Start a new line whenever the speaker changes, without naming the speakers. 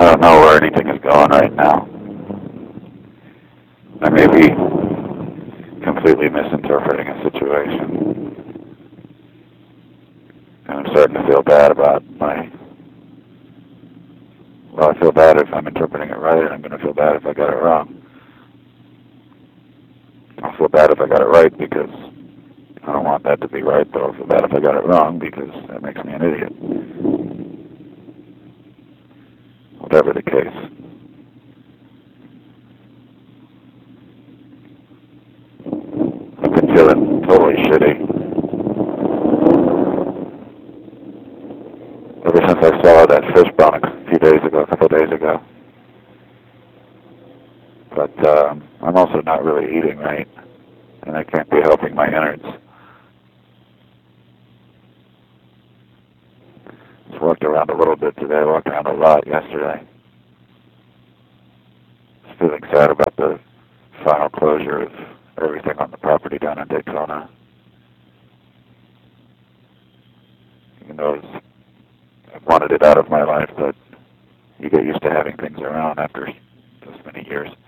I don't know where anything is going right now. I may be completely misinterpreting a situation. And I'm starting to feel bad about well, I feel bad if I'm interpreting it right, and I'm going to feel bad if I got it wrong. I'll feel bad if I got it right because I don't want that to be right, but I'll feel bad if I got it wrong because that makes me an idiot. Whatever the case. I've been feeling totally shitty ever since I saw that fish bone a couple of days ago. But I'm also not really eating right, and I can't be helping my innards. Just walked around a little bit today. I walked around a lot yesterday. Just feeling sad about the final closure of everything on the property down in Daytona. Even though I wanted it out of my life, but you get used to having things around after this many years.